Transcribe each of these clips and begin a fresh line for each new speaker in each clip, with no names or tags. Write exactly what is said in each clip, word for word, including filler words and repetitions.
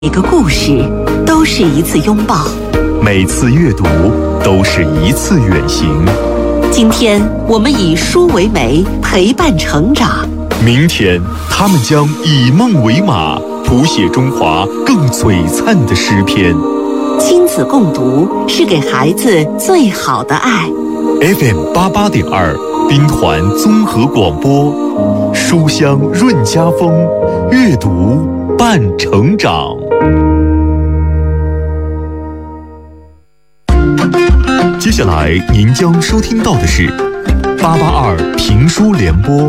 每个故事都是一次拥抱，
每次阅读都是一次远行。
今天我们以书为媒，陪伴成长。
明天他们将以梦为马，谱写中华更璀璨的诗篇。
亲子共读是给孩子最好的爱。
F M 八八点二，兵团综合广播，书香润家风，阅读伴成长。接下来您将收听到的是八八二评书联播。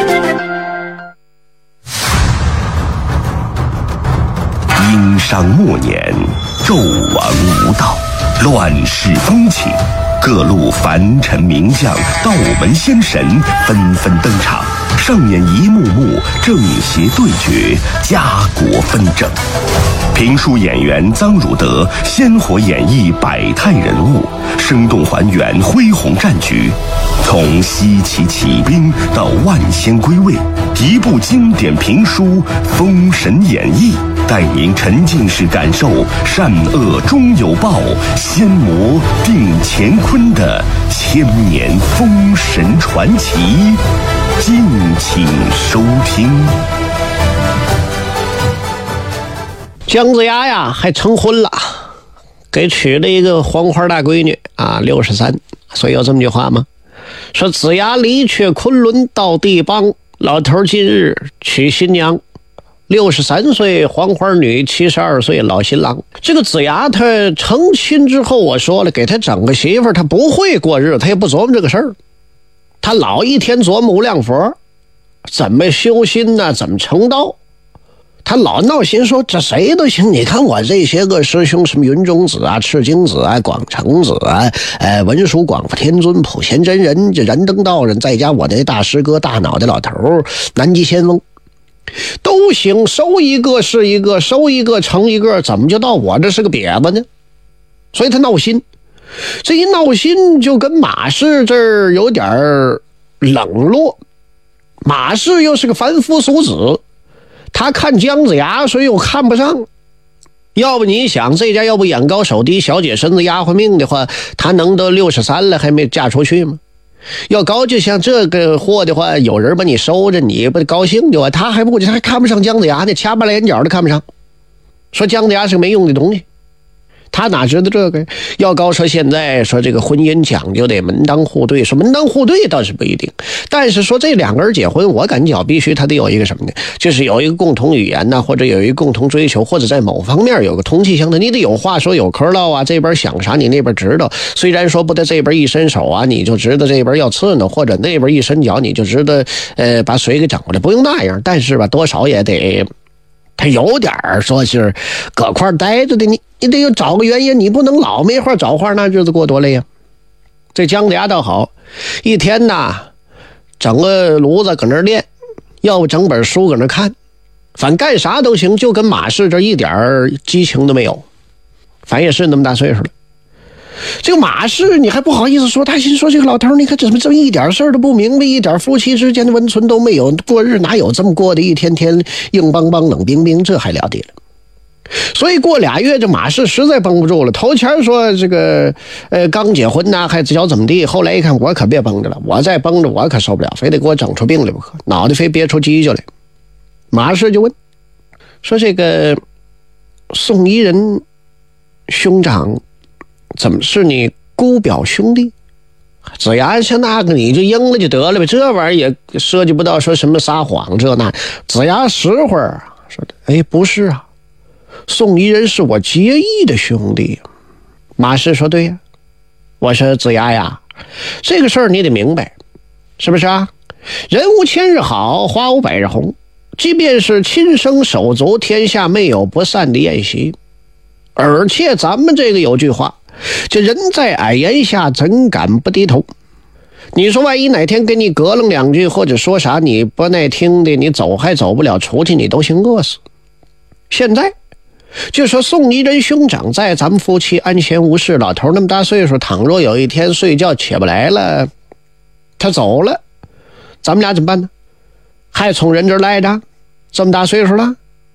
殷商末年，纣王无道，乱世风起，各路凡臣名将、道门仙神纷纷登场，上演一幕幕正邪对决、家国纷争。评书演员臧汝德鲜活演绎百态人物，生动还原恢宏战局。从西岐起兵到万仙归位，一部经典评书《封神演义》，带您沉浸式感受善恶终有报、仙魔定乾坤的千年封神传奇。敬请收听。
姜子牙呀，还成婚了，给娶了一个黄花大闺女啊，六十三。所以有这么句话吗？说子牙离却昆仑到地邦，老头今日娶新娘。六十三岁黄花女，七十二岁老新郎。这个子牙他成亲之后，我说了，给他整个媳妇儿，他不会过日子，他也不琢磨这个事儿。他老一天琢磨无量佛，怎么修心呢？怎么成道？他老闹心说这谁都行，你看我这些个师兄，什么云中子啊、赤精子啊、广成子啊、呃文殊广佛天尊、普贤真人、这燃灯道人，再加我那大师哥大脑袋老头南极仙翁，都行，收一个是一个，收一个成一个，怎么就到我这是个瘪子呢？所以他闹心，这一闹心就跟马氏这儿有点冷落。马氏又是个凡夫俗子，他看姜子牙，所以又看不上。要不你想，这家要不眼高手低、小姐身子丫鬟命的话，他能都六十三了还没嫁出去吗？要高就像这个货的话，有人把你收着，你不高兴就完。他还不他还看不上姜子牙呢，掐巴眼角都看不上，说姜子牙是个没用的东西。他哪知道这个？要高说现在说这个婚姻讲究得门当户对，说门当户对倒是不一定，但是说这两个人结婚，我感觉必须他得有一个什么呢？就是有一个共同语言呐、啊，或者有一个共同追求，或者在某方面有个同气相的，你得有话说有嗑唠啊，这边想啥你那边知道。虽然说不得这边一伸手啊，你就知道这边要刺呢，或者那边一伸脚你就知道呃把水给整过来，不用那样，但是吧多少也得他有点说是搁块待着的，你你得有找个原因，你不能老没话找话，那日子过多累呀。这姜子牙倒好，一天呐整个炉子搁那练，要不整本书搁那看，反正干啥都行，就跟马氏这一点激情都没有。反正也是那么大岁数了，这个马氏你还不好意思说，他心说这个老头你看怎么这么一点事儿都不明白，一点夫妻之间的温存都没有，过日哪有这么过的，一天天硬邦邦冷冰冰，这还了得了。所以过俩月这马氏实在绷不住了，头前说这个呃刚结婚呐、啊、还小怎么地，后来一看我可别绷着了，我再绷着我可受不了，非得给我整出病来不可，脑袋非憋出犄角来。马氏就问说这个宋夷人兄长怎么是你姑表兄弟？子牙像那个你就应了就得了呗，这玩意儿也涉及不到说什么撒谎这那。子牙实话啊，说的哎不是啊，宋夷人是我结义的兄弟。马氏说对呀，我说子牙呀，这个事儿你得明白，是不是啊？人无千日好，花无百日红，即便是亲生手足，天下没有不散的宴席。而且咱们这个有句话，这人在矮檐下怎敢不低头？你说万一哪天给你咯楞两句，或者说啥你不耐听的，你走还走不了出去，你都行饿死。现在就说宋夷人兄长在，咱们夫妻安闲无事，老头那么大岁数，倘若有一天睡觉起不来了，他走了，咱们俩怎么办呢？还从人这儿来着，这么大岁数了，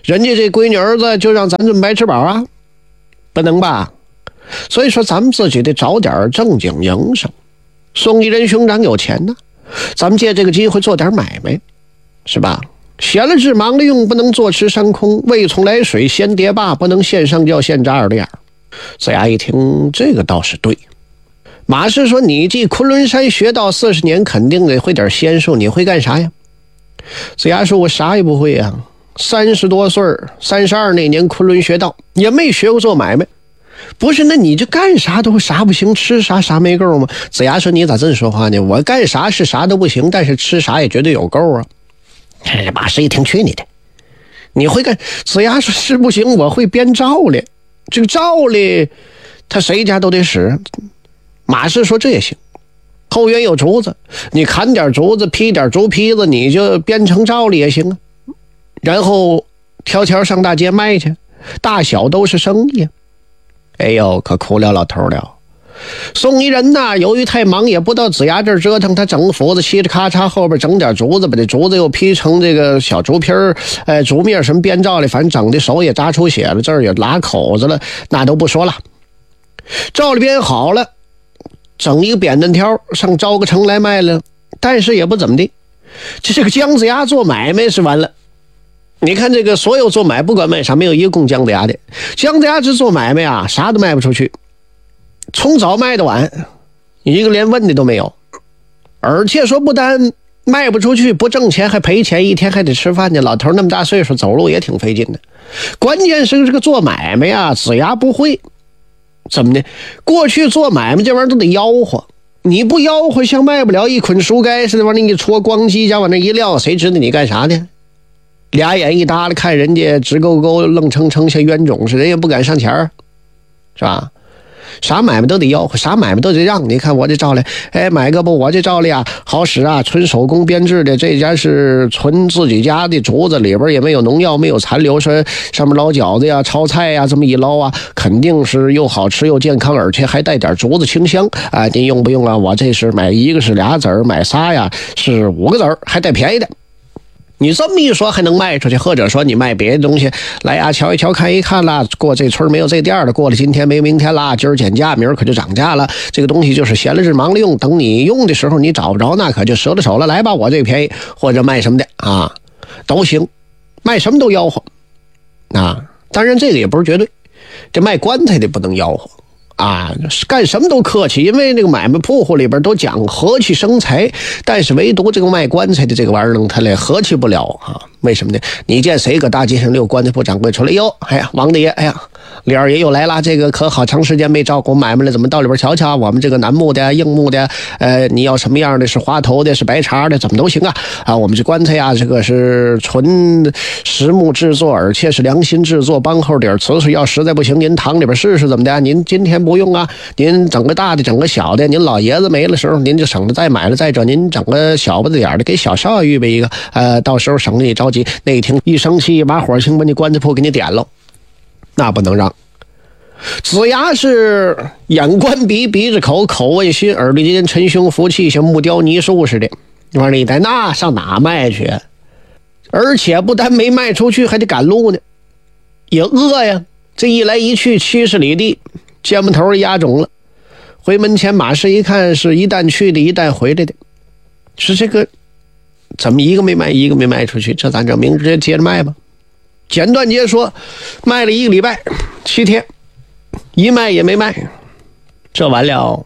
人家这闺女儿子就让咱这么白吃饱啊？不能吧？所以说咱们自己得找点正经营生。宋一人兄长有钱呢，咱们借这个机会做点买卖，是吧？闲了志忙了用，不能坐吃山空；未从来水先跌坝，不能现上吊现扎耳的眼。子牙一听，这个倒是对。马氏说：“你继昆仑山学道四十年，肯定得会点仙术，你会干啥呀？”子牙说：“我啥也不会呀，三十多岁，三十二那年昆仑学道，也没学过做买卖。”不是，那你就干啥都啥不行，吃啥啥没够吗？子牙说：“你咋这么说话呢？我干啥是啥都不行，但是吃啥也绝对有够啊！”马氏一听，去你的！你会干？子牙说：“是不行，我会编罩哩。这个罩哩，他谁家都得使。”马氏说：“这也行。后院有竹子，你砍点竹子，劈点竹坯子，你就编成罩哩也行啊。然后挑挑上大街卖去，大小都是生意。”哎呦，可苦了老头了。宋一人呐，由于太忙，也不到子牙这儿折腾，他整斧子嘁哩咔嚓，后边整点竹子，把这竹子又劈成这个小竹皮儿，哎，竹篾什么编造的，反正整的手也扎出血了，这儿也拉口子了，那都不说了。罩里编好了，整一个扁担条上招个城来卖了，但是也不怎么地。这个姜子牙做买卖是完了。你看这个所有做买不管卖啥，没有一个供姜子牙的。姜子牙这做买卖啊，啥都卖不出去，从早卖到晚，一个连问的都没有。而且说不但卖不出去，不挣钱还赔钱，一天还得吃饭呢。老头那么大岁数，走路也挺费劲的。关键是这个做买卖啊，子牙不会。怎么的？过去做买卖这玩意儿都得吆喝，你不吆喝，像卖不了一捆书盖似的，往那一戳，光机甲往那一撂，谁知道你干啥的？俩眼一搭了，看人家直勾勾愣撑撑像冤种似的，人也不敢上前儿，是吧？啥买卖都得吆喝，啥买卖都得让。你看我这罩里，哎，买个不，我这罩里啊好使啊，纯手工编制的，这家是纯自己家的竹子，里边也没有农药，没有残留，说上面捞饺子呀、炒菜呀，这么一捞啊，肯定是又好吃又健康，而且还带点竹子清香啊。您用不用啊？我这是买一个是俩子儿，买仨呀是五个子儿，还带便宜的。你这么一说还能卖出去，或者说你卖别的东西来呀，瞧一瞧看一看啦，过这村没有这店了，过了今天没明天啦，今儿减价明儿可就涨价了，这个东西就是闲了日忙了用，等你用的时候你找不着，那可就折了手了，来吧，我这个便宜，或者卖什么的啊都行，卖什么都吆喝啊。当然这个也不是绝对，这卖棺材的不能吆喝啊，干什么都客气，因为那个买卖铺户里边都讲和气生财，但是唯独这个卖棺材的这个玩意儿他连和气不了啊。为什么呢？你见谁搁大街上溜棺材铺掌柜出来，哟，哎呀，王大爷，哎呀，李二爷又来了，这个可好长时间没照顾买卖了，怎么到里边瞧瞧？我们这个楠木的、硬木的，呃，你要什么样的？是花头的，是白茬的，怎么都行啊。啊，我们这棺材啊，这个是纯实木制作，而且是良心制作，帮后底儿瓷实，要实在不行，您堂里边试试怎么的？您今天不用啊，您整个大的，整个小的，您老爷子没的时候，您就省着再买了。再者，您整个小不点的，给小少爷预备一个，呃，到时候省得你着急。那一听一生气，一把火情把你棺材铺给你点了，那不能让。子牙是眼观鼻，鼻子口，口问心，耳朵间沉胸服气，像木雕泥塑似的。往那一带，那上哪卖去？而且不但没卖出去，还得赶路呢，也饿呀。这一来一去七十里地，肩膀头压肿了。回门前，马氏一看，是一担去的，一担回来的，是这个怎么一个没卖，一个没卖出去？这咱这明儿接着卖吧。简短截说，卖了一个礼拜，七天，一卖也没卖，这完了。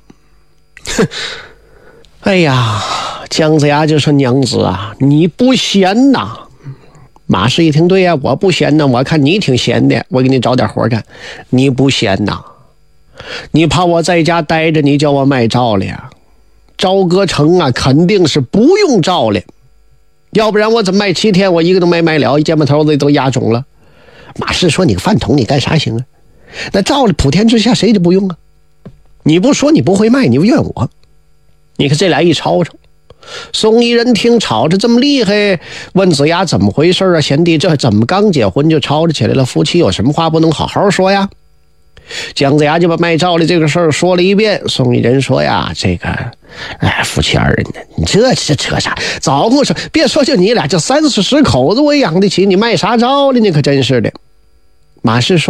哎呀，姜子牙就说：“娘子啊，你不闲呐？”马氏一听，对呀、啊，我不闲呐，我看你挺闲的，我给你找点活干。你不闲呐？你怕我在家待着，你叫我卖照了呀？朝歌城啊，肯定是不用照了，要不然我怎么卖七天，我一个都没卖了，一肩膀头子都压肿了。马氏说：“你个饭桶，你干啥行啊？那照了普天之下谁就不用啊？你不说你不会卖，你又怨我。你看这俩一吵吵。”宋一人听吵着这么厉害，问子牙怎么回事啊？贤弟，这怎么刚结婚就吵着起来了？夫妻有什么话不能好好说呀？ 姜子牙就把卖诏的这个事儿说了一遍。宋义人说呀，这个哎，夫妻二人呢，你这这扯啥？早跟我说，别说就你俩，这三四十口子我也养得起，你卖啥诏的？你可真是的。马氏说